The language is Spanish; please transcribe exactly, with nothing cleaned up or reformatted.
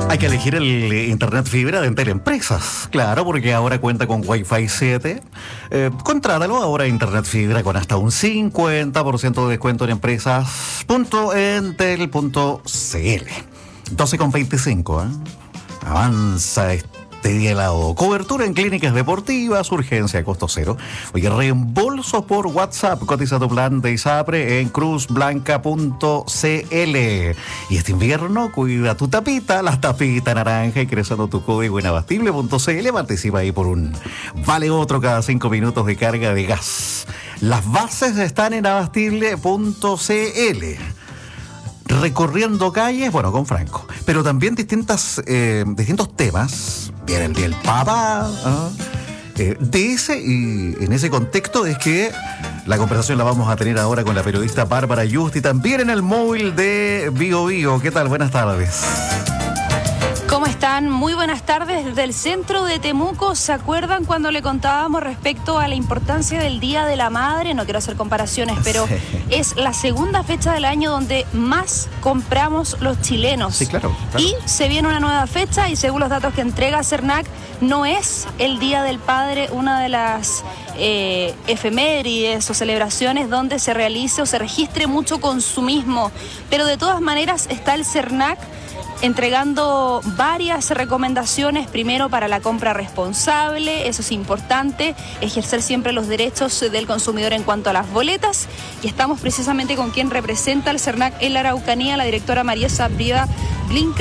Hay que elegir el internet fibra de Entel Empresas, claro, porque ahora cuenta con Wi-Fi siete. Eh, contrátalo ahora internet fibra con hasta un cincuenta por ciento de descuento en empresas punto entel punto c l. doce con veinticinco, ¿eh? Avanza este día helado. Cobertura en clínicas deportivas, urgencia a costo cero. Oye, reembolso por WhatsApp. Cotiza tu plan de ISAPRE en cruz blanca punto c l. Y este invierno, cuida tu tapita, la tapita naranja, ingresando tu código en abastible punto c l. Participa ahí por un vale otro cada cinco minutos de carga de gas. Las bases están en abastible punto c l. Recorriendo calles, bueno, con Franco, pero también distintas, eh, distintos temas. Viene el día del Papa, ¿eh? Eh, de ese, y en ese contexto es que la conversación la vamos a tener ahora con la periodista Bárbara Yusti, también en el móvil de Bio Bio. ¿Qué tal? Buenas tardes. ¿Cómo están? Muy buenas tardes desde el centro de Temuco. ¿Se acuerdan cuando le contábamos respecto a la importancia del Día de la Madre? No quiero hacer comparaciones, pero sí, es la segunda fecha del año donde más compramos los chilenos. Sí, claro, claro. Y se viene una nueva fecha y según los datos que entrega CERNAC, no es el Día del Padre una de las eh, efemérides o celebraciones donde se realice o se registre mucho consumismo. Pero de todas maneras está el CERNAC entregando varias recomendaciones, primero para la compra responsable, eso es importante, ejercer siempre los derechos del consumidor en cuanto a las boletas, y estamos precisamente con quien representa el CERNAC en la Araucanía, la directora María Sabriva Blinker.